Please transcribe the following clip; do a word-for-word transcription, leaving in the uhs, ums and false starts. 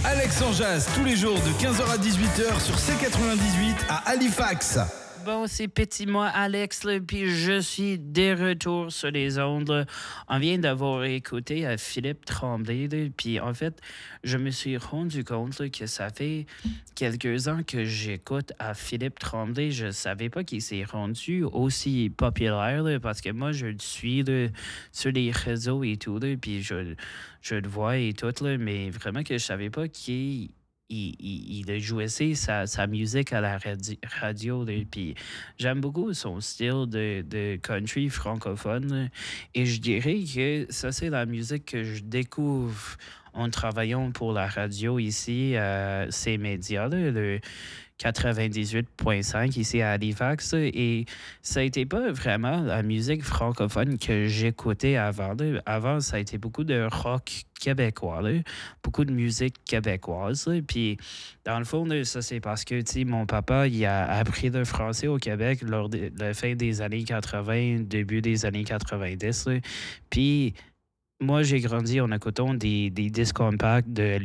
Alex en jazz, tous les jours de quinze heures à dix-huit heures sur C quatre-vingt-dix-huit à Halifax. Bon, c'est petit moi, Alex, là, puis je suis de retour sur les ondes. Là. On vient d'avoir écouté à Philippe Tremblay, là, puis en fait, je me suis rendu compte là, que ça fait quelques ans que j'écoute à Philippe Tremblay. Je savais pas qu'il s'est rendu aussi populaire, là, parce que moi, je le suis là, sur les réseaux et tout, là, puis je, je le vois et tout, là, mais vraiment que je savais pas qu'il il, il, il a joué sa, sa musique à la radi- radio. Là, puis j'aime beaucoup son style de, de country francophone. Là, et je dirais que ça, c'est la musique que je découvre en travaillant pour la radio ici, à ces médias, là, le quatre-vingt-dix-huit virgule cinq ici à Halifax. Là, et ça a été pas vraiment la musique francophone que j'écoutais avant. Là. Avant, ça a été beaucoup de rock québécois, là, beaucoup de musique québécoise. Là. Puis, dans le fond, là, ça, c'est parce que, tu sais, mon papa, il a appris le français au Québec lors de la fin des années quatre-vingts, début des années quatre-vingt-dix. Là. Puis, moi, j'ai grandi en écoutant des, des disques compacts de